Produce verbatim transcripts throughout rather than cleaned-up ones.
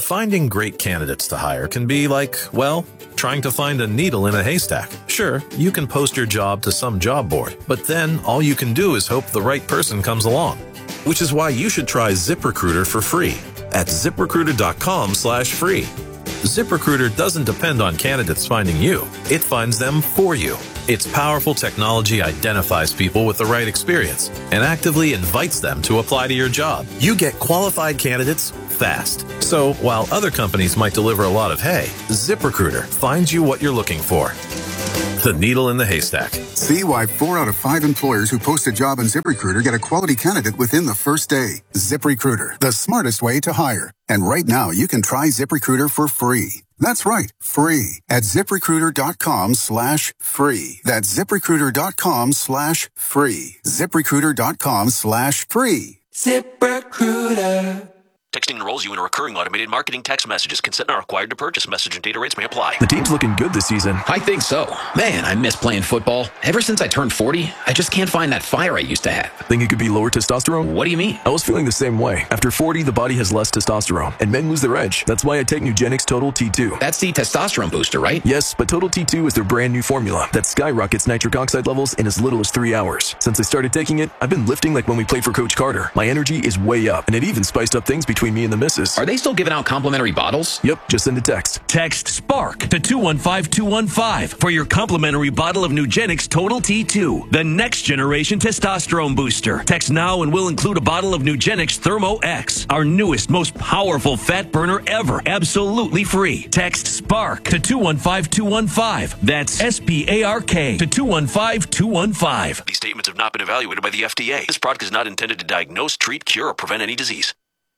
Finding great candidates to hire can be like, well, trying to find a needle in a haystack. Sure, you can post your job to some job board, but then all you can do is hope the right person comes along. Which is why you should try ZipRecruiter for free at ZipRecruiter.com slash free. ZipRecruiter doesn't depend on candidates finding you. It finds them for you. Its powerful technology identifies people with the right experience and actively invites them to apply to your job. You get qualified candidates fast. So while other companies might deliver a lot of hay, ZipRecruiter finds you what you're looking for. The needle in the haystack. See why four out of five employers who post a job on ZipRecruiter get a quality candidate within the first day. ZipRecruiter, the smartest way to hire. And right now, you can try ZipRecruiter for free. That's right, free at ZipRecruiter.com slash free. That's ZipRecruiter.com slash free. ZipRecruiter.com slash free. ZipRecruiter. Texting enrolls you in a recurring automated marketing text messages. Consent not required to purchase. Message and data rates may apply. The team's looking good this season. I think so. Man, I miss playing football. Ever since I turned forty, I just can't find that fire I used to have. Think it could be lower testosterone? What do you mean? I was feeling the same way. After forty, the body has less testosterone, and men lose their edge. That's why I take Nugenix Total T two. That's the testosterone booster, right? Yes, but Total T two is their brand new formula that skyrockets nitric oxide levels in as little as three hours. Since I started taking it, I've been lifting like when we played for Coach Carter. My energy is way up, and it even spiced up things between me and the missus. Are they still giving out complimentary bottles? Yep, just send a text. Text SPARK to two one five two one five for your complimentary bottle of Nugenix Total T two, the next generation testosterone booster. Text now and we'll include a bottle of Nugenix Thermo X, our newest, most powerful fat burner ever, absolutely free. Text SPARK to two one five two one five. That's S P A R K to two one five two one five. These statements have not been evaluated by the F D A. This product is not intended to diagnose, treat, cure, or prevent any disease.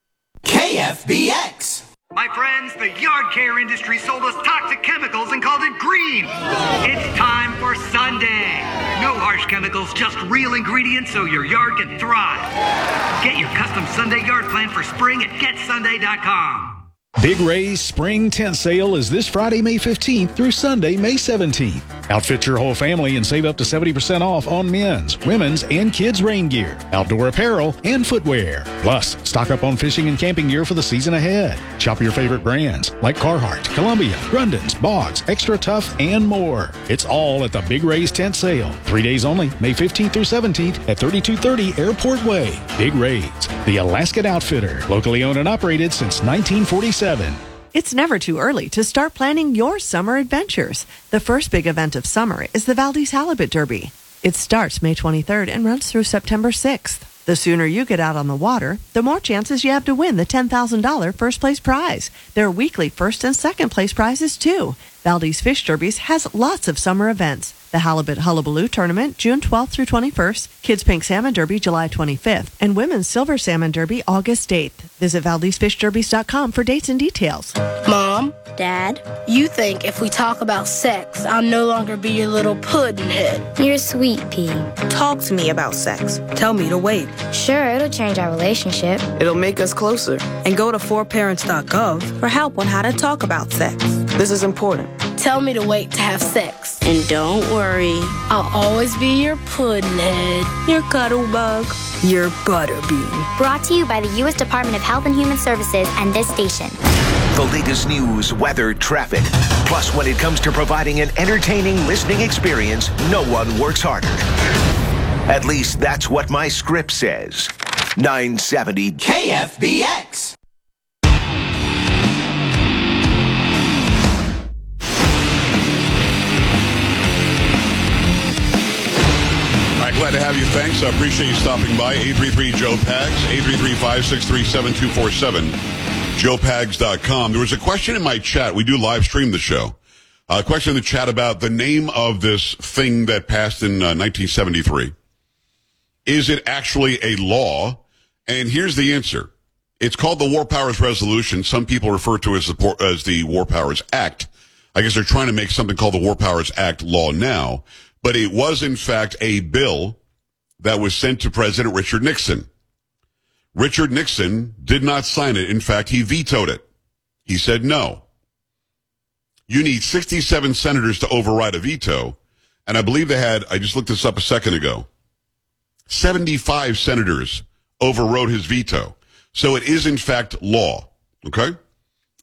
K F B X. My friends, the yard care industry sold us toxic chemicals and called it green. It's time for Sunday. No harsh chemicals, just real ingredients so your yard can thrive. Get your custom Sunday yard plan for spring at get sunday dot com. Big Ray's Spring Tent Sale is this Friday, May fifteenth through Sunday, May seventeenth. Outfit your whole family and save up to seventy percent off on men's, women's, and kids' rain gear, outdoor apparel, and footwear. Plus, stock up on fishing and camping gear for the season ahead. Shop your favorite brands like Carhartt, Columbia, Grundens, Boggs, Extra Tough, and more. It's all at the Big Ray's Tent Sale. Three days only, May fifteenth through seventeenth at thirty-two thirty Airport Way. Big Ray's, the Alaskan Outfitter, locally owned and operated since nineteen forty-seven. It's never too early to start planning your summer adventures. The first big event of summer is the Valdez Halibut Derby. It starts May twenty-third and runs through September sixth. The sooner you get out on the water, the more chances you have to win the ten thousand dollars first place prize. There are weekly first and second place prizes too. Valdez Fish Derbies has lots of summer events. The Halibut Hullabaloo Tournament, June twelfth through twenty-first. Kids Pink Salmon Derby, July twenty-fifth. And Women's Silver Salmon Derby, August eighth. Visit Valdez Fish Derbies dot com for dates and details. Mom, Dad, you think if we talk about sex, I'll no longer be your little puddin' head. You're sweet, P. Talk to me about sex. Tell me to wait. Sure, it'll change our relationship. It'll make us closer. And go to four parents dot gov for help on how to talk about sex. This is important. Tell me to wait to have sex. And don't worry, I'll always be your puddin' head. Your cuddle bug. Your butterbean. Brought to you by the U S Department of Health and Human Services and this station. The latest news, weather, traffic. Plus, when it comes to providing an entertaining listening experience, no one works harder. At least that's what my script says. nine seventy K F B X. Glad to have you. Thanks. I appreciate you stopping by. eight three three Joe Pags, eight three three, five six three, seven two four seven, joe pags dot com. There was a question in my chat. We do live stream the show. A question in the chat about the name of this thing that passed in uh, nineteen seventy-three. Is it actually a law? And here's the answer. It's called the War Powers Resolution. Some people refer to it as the, as the War Powers Act. I guess they're trying to make something called the War Powers Act law now. But it was, in fact, a bill that was sent to President Richard Nixon. Richard Nixon did not sign it. In fact, he vetoed it. He said no. You need sixty-seven senators to override a veto. And I believe they had, I just looked this up a second ago, seventy-five senators overrode his veto. So it is, in fact, law. Okay?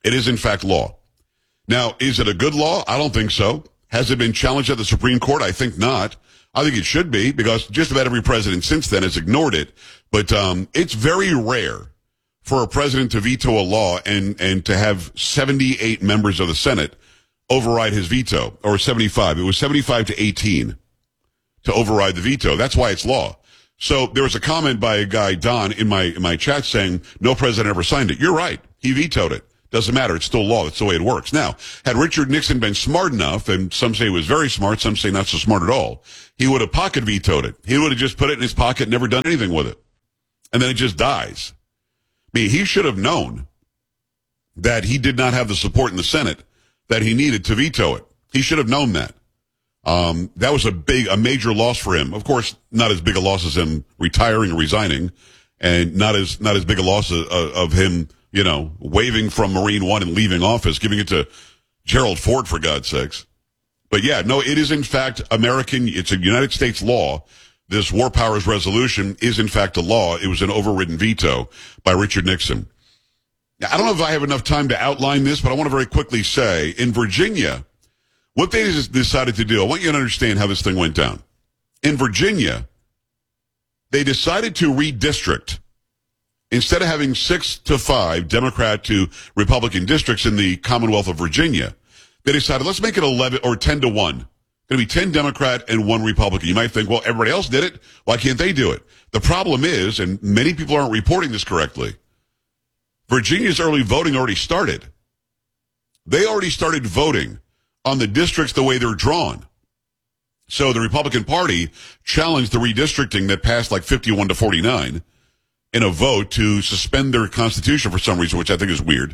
It is, in fact, law. Now, is it a good law? I don't think so. Has it been challenged at the Supreme Court? I think not. I think it should be, because just about every president since then has ignored it. But um, it's very rare for a president to veto a law and, and to have seventy-eight members of the Senate override his veto, or seventy-five. It was seventy-five to eighteen to override the veto. That's why it's law. So there was a comment by a guy, Don, in my in my chat saying, no president ever signed it. You're right. He vetoed it. Doesn't matter. It's still law. That's the way it works. Now, had Richard Nixon been smart enough, and some say he was very smart, some say not so smart at all, he would have pocket vetoed it. He would have just put it in his pocket, never done anything with it. And then it just dies. I mean, he should have known that he did not have the support in the Senate that he needed to veto it. He should have known that. Um, that was a big, a major loss for him. Of course, not as big a loss as him retiring or resigning, and not as, not as big a loss of, of him, you know, waving from Marine One and leaving office, giving it to Gerald Ford, for God's sakes. But yeah, no, it is in fact American, it's a United States law. This War Powers Resolution is in fact a law. It was an overridden veto by Richard Nixon. Now, I don't know if I have enough time to outline this, but I want to very quickly say, in Virginia, what they decided to do, I want you to understand how this thing went down. In Virginia, they decided to redistrict. Instead of having six to five Democrat to Republican districts in the Commonwealth of Virginia, they decided, let's make it eleven or ten to one. It's going to be ten Democrat and one Republican. You might think, well, everybody else did it. Why can't they do it? The problem is, and many people aren't reporting this correctly, Virginia's early voting already started. They already started voting on the districts the way they're drawn. So the Republican Party challenged the redistricting that passed like fifty-one to forty-nine in a vote to suspend their constitution for some reason, which I think is weird.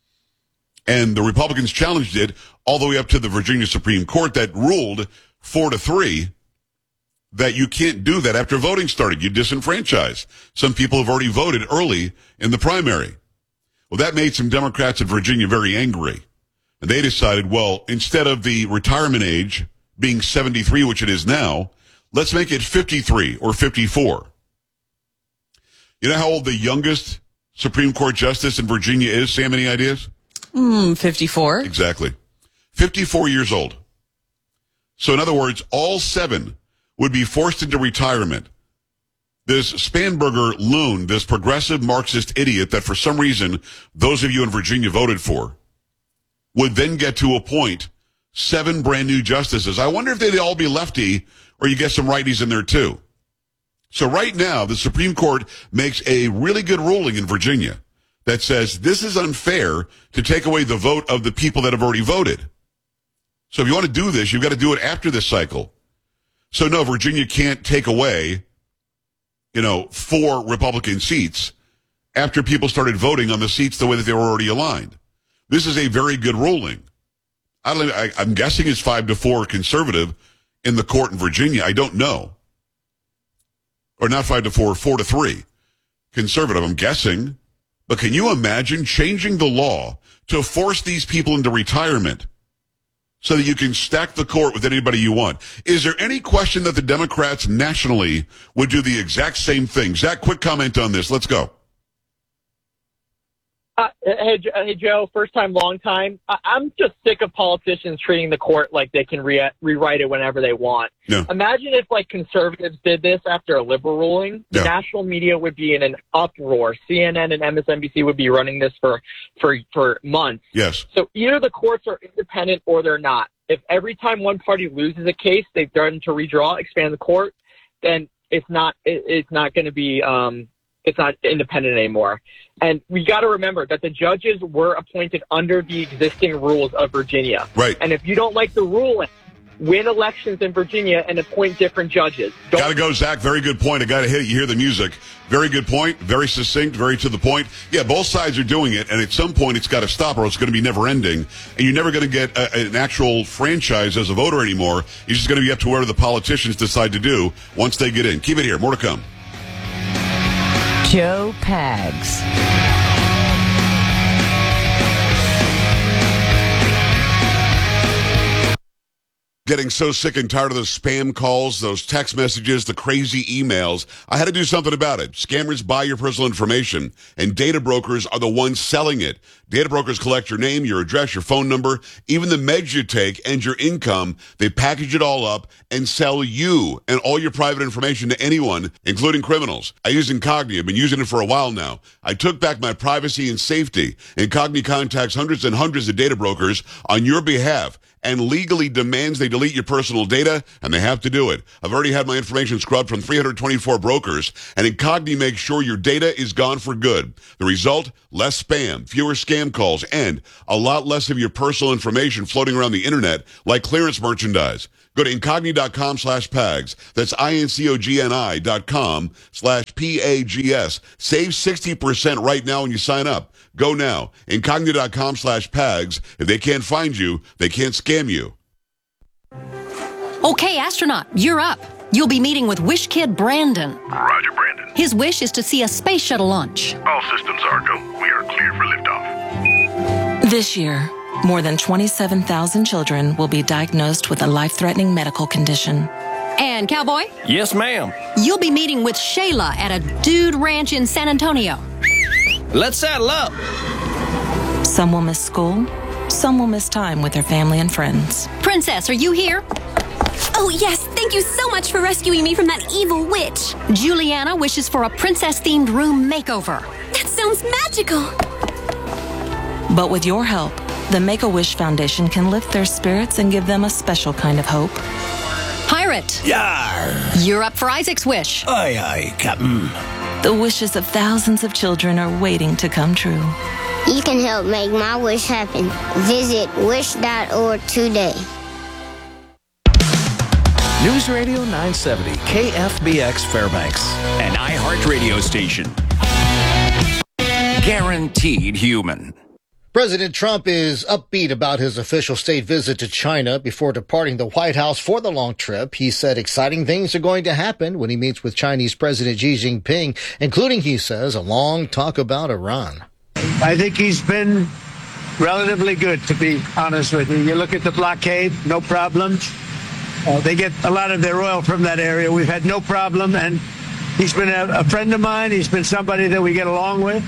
And the Republicans challenged it all the way up to the Virginia Supreme Court that ruled four to three that you can't do that after voting started. You disenfranchise. Some people have already voted early in the primary. Well, that made some Democrats in Virginia very angry. And they decided, well, instead of the retirement age being seventy-three, which it is now, let's make it fifty-three or fifty-four. You know how old the youngest Supreme Court justice in Virginia is? Sam, any ideas? Mm, fifty-four. Exactly. fifty-four years old. So in other words, all seven would be forced into retirement. This Spanberger loon, this progressive Marxist idiot that for some reason those of you in Virginia voted for, would then get to appoint seven brand new justices. I wonder if they'd all be lefty or you get some righties in there too. So right now, the Supreme Court makes a really good ruling in Virginia that says this is unfair to take away the vote of the people that have already voted. So if you want to do this, you've got to do it after this cycle. So no, Virginia can't take away, you know, four Republican seats after people started voting on the seats the way that they were already aligned. This is a very good ruling. I don't, I, I'm guessing it's five to four conservative in the court in Virginia. I don't know. Or not five to four, four to three conservative, I'm guessing. But can you imagine changing the law to force these people into retirement so that you can stack the court with anybody you want? Is there any question that the Democrats nationally would do the exact same thing? Zach, quick comment on this. Let's go. Uh, hey, hey, Joe, first time, long time. I- I'm just sick of politicians treating the court like they can re- rewrite it whenever they want. Yeah. Imagine if, like, conservatives did this after a liberal ruling. The Yeah. national media would be in an uproar. C N N and M S N B C would be running this for, for, for months. Yes. So either the courts are independent or they're not. If every time one party loses a case, they've done to redraw, expand the court, then it's not, it, it's not going to be, um, it's not independent anymore. And we got to remember that the judges were appointed under the existing rules of Virginia. Right. And if you don't like the ruling, win elections in Virginia and appoint different judges. Got to go, Zach. Very good point. I got to hit it. You hear the music. Very good point. Very succinct. Very to the point. Yeah, both sides are doing it, and at some point it's got to stop, or it's going to be never ending. And you're never going to get a, an actual franchise as a voter anymore. You're just going to be up to whatever the politicians decide to do once they get in. Keep it here. More to come. Joe Pags. getting so sick and tired of those spam calls, those text messages, the crazy emails. I had to do something about it. Scammers buy your personal information, and data brokers are the ones selling it. Data brokers collect your name, your address, your phone number, even the meds you take, and your income. They package it all up and sell you and all your private information to anyone, including criminals. I use Incogni. I've been using it for a while now. I took back my privacy and safety. Incogni contacts hundreds and hundreds of data brokers on your behalf and legally demands they delete your personal data, and they have to do it. I've already had my information scrubbed from three hundred twenty-four brokers, and Incogni makes sure your data is gone for good. The result? Less spam, fewer scam calls, and a lot less of your personal information floating around the internet like clearance merchandise. Go to Incogni.com slash PAGS. That's I-N-C-O-G-N-I dot com slash P-A-G-S. Save sixty percent right now when you sign up. Go now. Incogni.com slash PAGS. If they can't find you, they can't scam you. Okay, astronaut, you're up. You'll be meeting with Wish Kid Brandon. Roger, Brandon. His wish is to see a space shuttle launch. All systems are go. We are clear for liftoff. This year, more than twenty-seven thousand children will be diagnosed with a life-threatening medical condition. And Cowboy? Yes, ma'am. You'll be meeting with Shayla at a dude ranch in San Antonio. Let's saddle up. Some will miss school. Some will miss time with their family and friends. Princess, are you here? Oh, yes. Thank you so much for rescuing me from that evil witch. Juliana wishes for a princess-themed room makeover. That sounds magical. But with your help, the Make-A-Wish Foundation can lift their spirits and give them a special kind of hope. Pirate. Yar. You're up for Isaac's wish. Aye, aye, Captain. The wishes of thousands of children are waiting to come true. You can help make my wish happen. Visit wish dot org today. News Radio nine seventy, K F B X Fairbanks. An iHeartRadio station. Guaranteed human. President Trump is upbeat about his official state visit to China before departing the White House for the long trip. He said exciting things are going to happen when he meets with Chinese President Xi Jinping, including, he says, a long talk about Iran. I think he's been relatively good, to be honest with you. You look at the blockade, no problems. Uh, they get a lot of their oil from that area. We've had no problem, and he's been a, a friend of mine. He's been somebody that we get along with.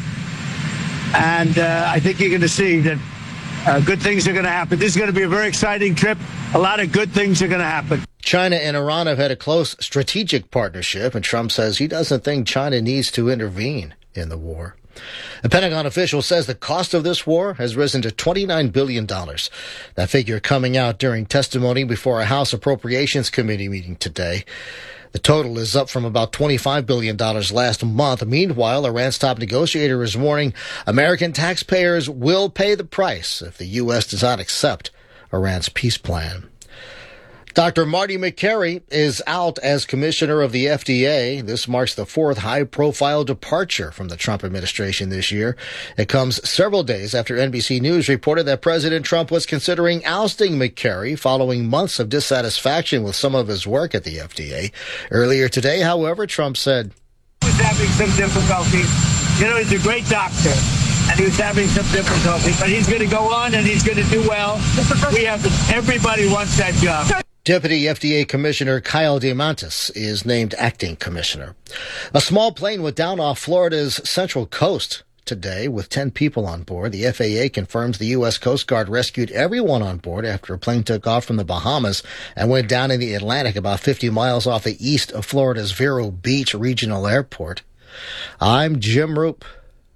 And uh, I think you're going to see that uh, good things are going to happen. This is going to be a very exciting trip. A lot of good things are going to happen. China and Iran have had a close strategic partnership, and Trump says he doesn't think China needs to intervene in the war. A Pentagon official says the cost of this war has risen to twenty-nine billion dollars. That figure coming out during testimony before a House Appropriations Committee meeting today. The total is up from about twenty-five billion dollars last month. Meanwhile, Iran's top negotiator is warning American taxpayers will pay the price if the U S does not accept Iran's peace plan. Doctor Marty Makary is out as commissioner of the F D A. This marks the fourth high-profile departure from the Trump administration this year. It comes several days after N B C News reported that President Trump was considering ousting Makary following months of dissatisfaction with some of his work at the F D A. Earlier today, however, Trump said, He was having some difficulty. You know, he's a great doctor, and he was having some difficulty, but he's going to go on and he's going to do well. We have everybody wants that job. Deputy F D A Commissioner Kyle DeMontis is named acting commissioner. A small plane went down off Florida's central coast today with ten people on board. The F A A confirms the U S Coast Guard rescued everyone on board after a plane took off from the Bahamas and went down in the Atlantic about fifty miles off the east of Florida's Vero Beach Regional Airport. I'm Jim Roop.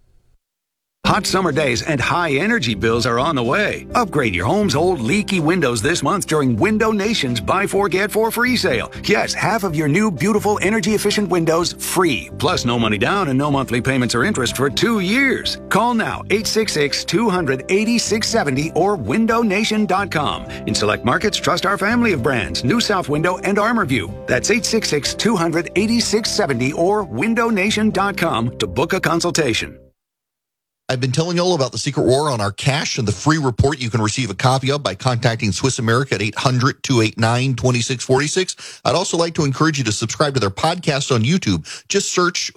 Hot summer days and high energy bills are on the way. Upgrade your home's old leaky windows this month during Window Nation's Buy Four Get Four free sale. Yes, half of your new beautiful energy efficient windows free. Plus no money down and no monthly payments or interest for two years. Call now eight six six, two hundred, eighty-six seventy or window nation dot com. In select markets, trust our family of brands, New South Window and ArmorView. That's eight six six, two hundred, eighty-six seventy or window nation dot com to book a consultation. I've been telling you all about the secret war on our cash and the free report you can receive a copy of by contacting Swiss America at eight hundred, two eight nine, two six four six. I'd also like to encourage you to subscribe to their podcast on YouTube. Just search